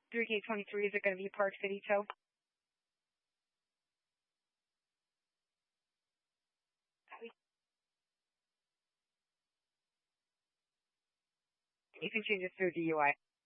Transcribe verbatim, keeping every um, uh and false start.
three K twenty-three, is it going to be Park City Tow? You can change it through D U I.